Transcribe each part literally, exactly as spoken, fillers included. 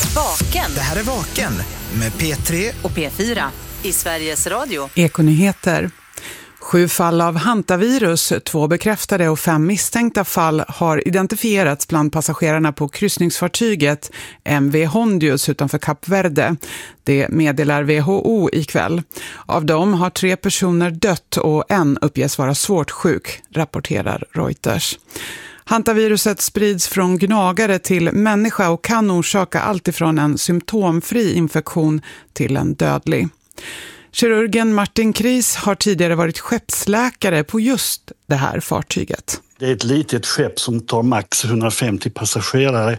Vaken. Det här är Vaken med P tre och P fyra i Sveriges Radio. Ekonyheter. Sju fall av hantavirus, två bekräftade och fem misstänkta fall har identifierats bland passagerarna på kryssningsfartyget M V Hondius utanför Kap Verde. Det meddelar W H O ikväll. Av dem har tre personer dött och en uppges vara svårt sjuk, rapporterar Reuters. Hantaviruset sprids från gnagare till människa och kan orsaka allt ifrån en symptomfri infektion till en dödlig. Kirurgen Martin Kris har tidigare varit skeppsläkare på just det här fartyget. Det är ett litet skepp som tar max hundrafemtio passagerare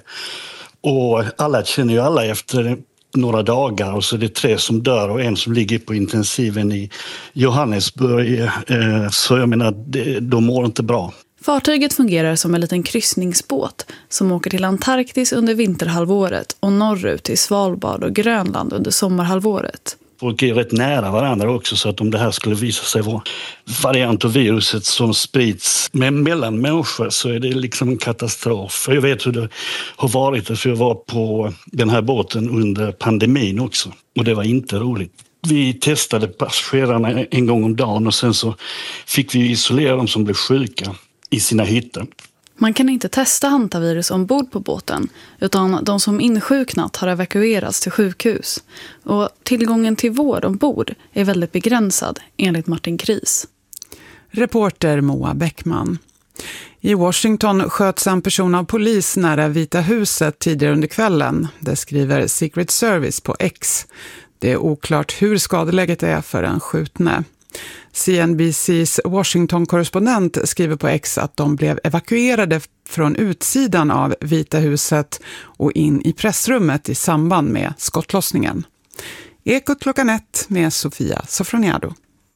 och alla känner ju alla efter några dagar, och så är det tre som dör och en som ligger på intensiven i Johannesburg. Så jag menar, de mår inte bra. Fartyget fungerar som en liten kryssningsbåt som åker till Antarktis under vinterhalvåret och norrut till Svalbard och Grönland under sommarhalvåret. Folk är rätt nära varandra också, så att om det här skulle visa sig vara variant av viruset som sprids med mellan människor så är det liksom en katastrof. Jag vet hur det har varit, för jag var på den här båten under pandemin också, och det var inte roligt. Vi testade passagerarna en gång om dagen och sen så fick vi isolera dem som blev sjuka i sina hytter. Man kan inte testa hantavirus ombord på båten, utan de som insjuknat har evakuerats till sjukhus. Och tillgången till vård ombord är väldigt begränsad, enligt Martin Kris. Reporter Moa Bäckman. I Washington sköts en person av polis nära Vita huset tidigare under kvällen. Det skriver Secret Service på X. Det är oklart hur skadeläget är för en skjutne. C N B C:s Washington-korrespondent skriver på X att de blev evakuerade från utsidan av Vita huset och in i pressrummet i samband med skottlossningen. Ekot klockan ett med Sofia Sofroniado.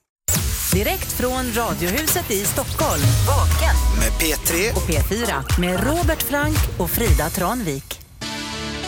Direkt från Radiohuset i Stockholm. Vaken med P tre och P fyra med Robert Frank och Frida Tranvik.